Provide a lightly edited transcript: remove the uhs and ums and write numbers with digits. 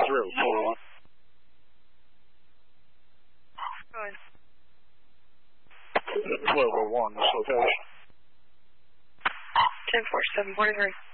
through. 401. Go ahead. 1201, this location. 10-4, 743.